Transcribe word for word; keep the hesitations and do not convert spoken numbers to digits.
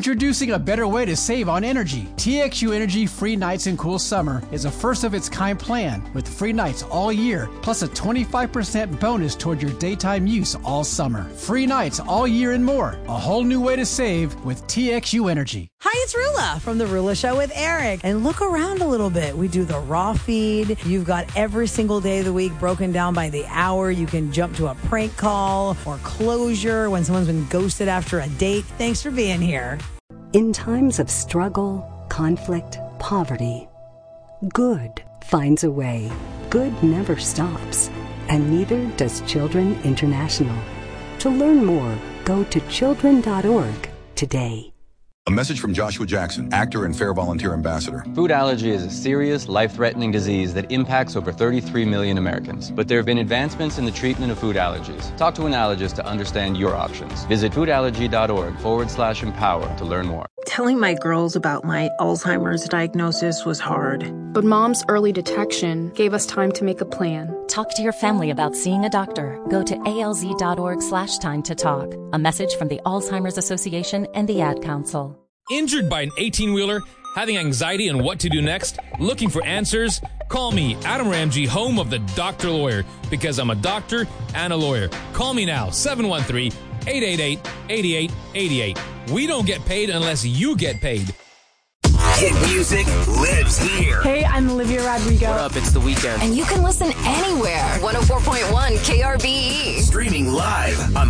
Introducing a better way to save on energy. T X U Energy Free Nights and Cool Summer is a first-of-its-kind plan with free nights all year, plus a twenty-five percent bonus toward your daytime use all summer. Free nights all year and more. A whole new way to save with T X U Energy. Hi, it's Rula from The Rula Show with Eric. And look around a little bit. We do the raw feed. You've got every single day of the week broken down by the hour. You can jump to a prank call or closure when someone's been ghosted after a date. Thanks for being here. In times of struggle, conflict, poverty, good finds a way. Good never stops. And neither does Children International. To learn more, go to children dot org today. A message from Joshua Jackson, actor and Fair Volunteer Ambassador. Food allergy is a serious, life-threatening disease that impacts over thirty-three million Americans. But there have been advancements in the treatment of food allergies. Talk to an allergist to understand your options. Visit foodallergy.org forward slash empower to learn more. Telling my girls about my Alzheimer's diagnosis was hard. But Mom's early detection gave us time to make a plan. Talk to your family about seeing a doctor. Go to alz.org slash time to talk. A message from the Alzheimer's Association and the Ad Council. Injured by an eighteen-wheeler? Having anxiety on what to do next? Looking for answers? Call me, Adam Ramsey, home of the Doctor Lawyer, because I'm a doctor and a lawyer. Call me now, seven one three, eight eight eight, eight eight eight eight. We don't get paid unless you get paid. Hit music lives here. Hey, I'm Olivia Rodrigo. What up? It's The Weeknd. And you can listen anywhere. one oh four point one K R B E. Streaming live on